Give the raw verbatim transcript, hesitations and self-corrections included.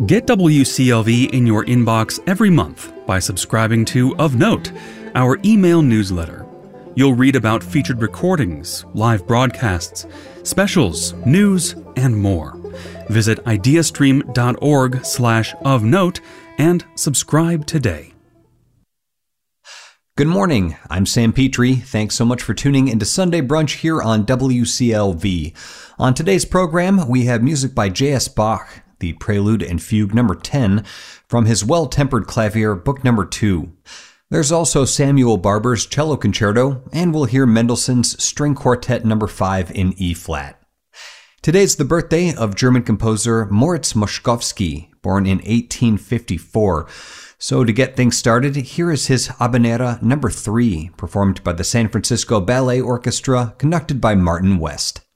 Get W C L V in your inbox every month by subscribing to Of Note, our email newsletter. You'll read about featured recordings, live broadcasts, specials, news, and more. Visit ideastream.org slash of note and subscribe today. Good morning. I'm Sam Petrie. Thanks so much for tuning into Sunday Brunch here on W C L V. On today's program, we have music by J S. Bach, the Prelude and Fugue number ten, from his Well-Tempered Clavier, book number two. There's also Samuel Barber's Cello Concerto, and we'll hear Mendelssohn's String Quartet number five in E-flat. Today's the birthday of German composer Moritz Moszkowski, born in eighteen fifty-four. So to get things started, here is his Habanera number three, performed by the San Francisco Ballet Orchestra, conducted by Martin West.